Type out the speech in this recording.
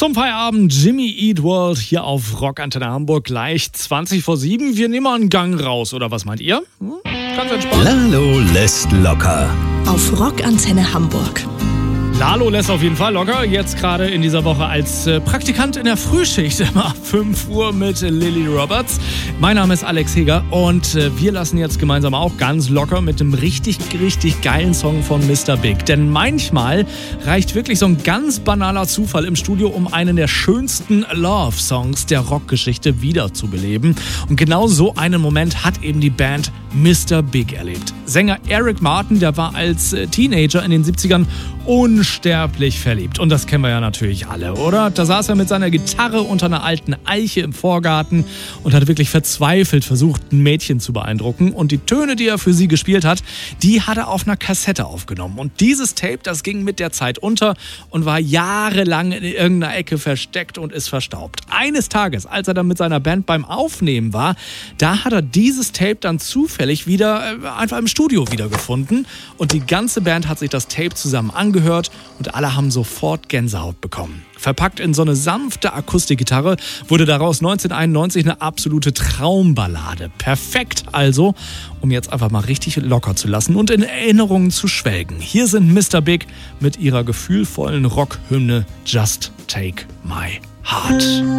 Zum Feierabend Jimmy Eat World hier auf Rockantenne Hamburg, gleich 20 vor 7. Wir nehmen mal einen Gang raus, oder was meint ihr? Ganz entspannt. Lalo lässt locker. Auf Rockantenne Hamburg. Lalo lässt auf jeden Fall locker. Jetzt gerade in dieser Woche als Praktikant in der Frühschicht immer ab 5 Uhr mit Lily Roberts. Mein Name ist Alex Heger und wir lassen jetzt gemeinsam auch ganz locker mit einem richtig geilen Song von Mr. Big. Denn manchmal reicht wirklich so ein ganz banaler Zufall im Studio, um einen der schönsten Love-Songs der Rockgeschichte wiederzubeleben. Und genau so einen Moment hat eben die Band Mr. Big erlebt. Sänger Eric Martin, der war als Teenager in den 70ern unsterblich verliebt. Und das kennen wir ja natürlich alle, oder? Da saß er mit seiner Gitarre unter einer alten Eiche im Vorgarten und hat wirklich verzweifelt versucht, ein Mädchen zu beeindrucken. Und die Töne, die er für sie gespielt hat, die hat er auf einer Kassette aufgenommen. Und dieses Tape, das ging mit der Zeit unter und war jahrelang in irgendeiner Ecke versteckt und ist verstaubt. Eines Tages, als er dann mit seiner Band beim Aufnehmen war, da hat er dieses Tape dann zufällig wieder einfach im Studio wiedergefunden. Und die ganze Band hat sich das Tape zusammen angehört und alle haben sofort Gänsehaut bekommen. Verpackt in so eine sanfte Akustikgitarre wurde daraus 1991 eine absolute Traumballade. Perfekt also, um jetzt einfach mal richtig locker zu lassen und in Erinnerungen zu schwelgen. Hier sind Mr. Big mit ihrer gefühlvollen Rockhymne Just Take My Heart.